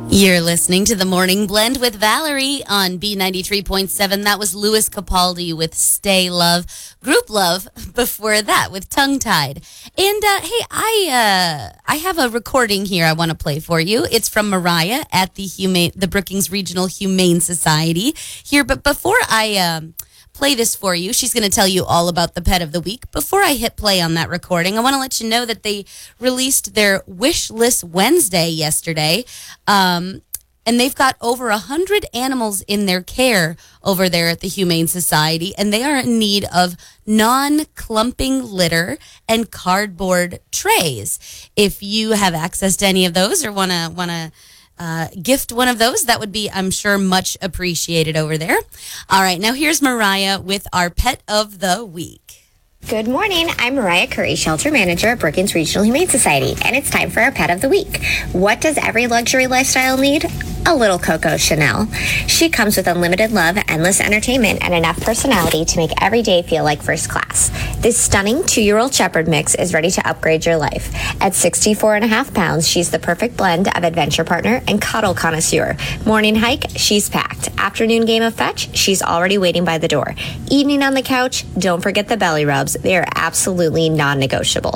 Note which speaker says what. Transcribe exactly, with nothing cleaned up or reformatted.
Speaker 1: You're listening to The Morning Blend with Valerie on B ninety-three point seven. That was Louis Capaldi with Stay Love. Group Love before that with Tongue Tied. And uh, hey, I uh, I have a recording here I want to play for you. It's from Mariah at the Humane, the Brookings Regional Humane Society here. But before I um, play this for you, she's going to tell you all about the pet of the week. Before I hit play on that recording, I want to let you know that they released their Wish List Wednesday yesterday. Um, and they've got over one hundred animals in their care over there at the Humane Society, and they are in need of non-clumping litter and cardboard trays. If you have access to any of those or want to want to Uh, gift one of those, that would be, I'm sure, much appreciated over there. All right, now here's Mariah with our pet of the week.
Speaker 2: Good morning. I'm Mariah Curry, Shelter Manager at Brookings Regional Humane Society, and it's time for our pet of the week. What does every luxury lifestyle need? A little Coco Chanel. She comes with unlimited love, endless entertainment, and enough personality to make every day feel like first class. This stunning two-year-old Shepherd mix is ready to upgrade your life. At sixty-four and a half pounds, she's the perfect blend of adventure partner and cuddle connoisseur. Morning hike, she's packed. Afternoon game of fetch, she's already waiting by the door. Evening on the couch, don't forget the belly rubs. They are absolutely non-negotiable.